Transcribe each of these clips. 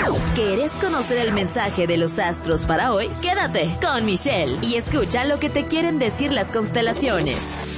¿Querés conocer el mensaje de los astros para hoy? Quédate con Michelle y escucha lo que te quieren decir las constelaciones.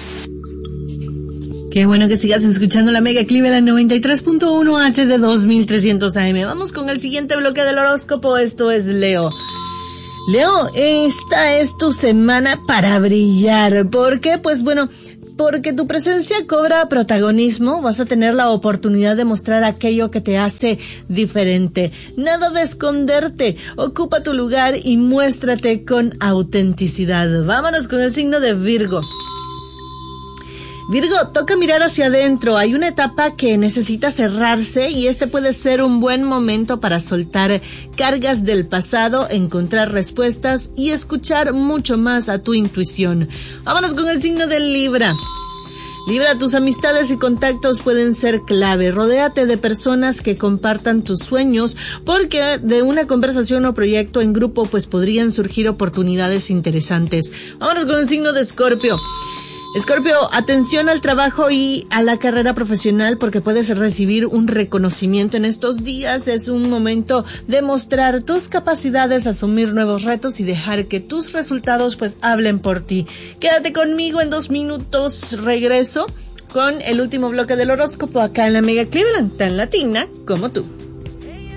Qué bueno que sigas escuchando la Mega Cleveland 93.1 HD 2300 AM. Vamos con el siguiente bloque del horóscopo. Esto es Leo. Leo, esta es tu semana para brillar. ¿Por qué? Pues bueno, porque tu presencia cobra protagonismo, vas a tener la oportunidad de mostrar aquello que te hace diferente. Nada de esconderte, ocupa tu lugar y muéstrate con autenticidad. Vámonos con el signo de Virgo. Virgo, toca mirar hacia adentro. Hay una etapa que necesita cerrarse y este puede ser un buen momento para soltar cargas del pasado, encontrar respuestas y escuchar mucho más a tu intuición. Vámonos con el signo de Libra. Libra, tus amistades y contactos pueden ser clave. Rodéate de personas que compartan tus sueños, porque de una conversación o proyecto en grupo pues podrían surgir oportunidades interesantes. Vámonos con el signo de Escorpio. Escorpio, atención al trabajo y a la carrera profesional porque puedes recibir un reconocimiento en estos días. Es un momento de mostrar tus capacidades, asumir nuevos retos y dejar que tus resultados pues hablen por ti. Quédate conmigo, en 2 minutos regreso con el último bloque del horóscopo acá en la Mega Cleveland, tan latina como tú.